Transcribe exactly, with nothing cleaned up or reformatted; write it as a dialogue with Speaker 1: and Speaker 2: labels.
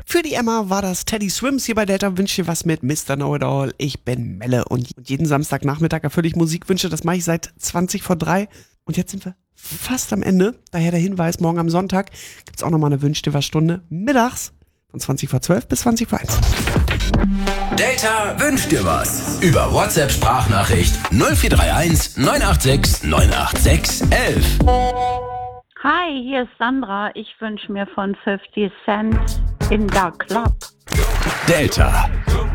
Speaker 1: Für die Emma war das Teddy Swims hier bei Delta. Wünsche dir was mit Mister Know-It-All. Ich bin Melle und jeden Samstagnachmittag erfülle ich Musikwünsche. Das mache ich seit zwanzig vor drei. Und jetzt sind wir fast am Ende. Daher der Hinweis, morgen am Sonntag gibt es auch nochmal eine Wünsch dir was Stunde mittags von zwanzig vor zwölf bis zwanzig vor eins.
Speaker 2: Delta wünscht dir was. Über WhatsApp-Sprachnachricht null vier drei eins neun acht sechs neun acht sechs elf.
Speaker 3: Hi, hier ist Sandra. Ich wünsche mir von fifty Cent In Da Club.
Speaker 2: Delta.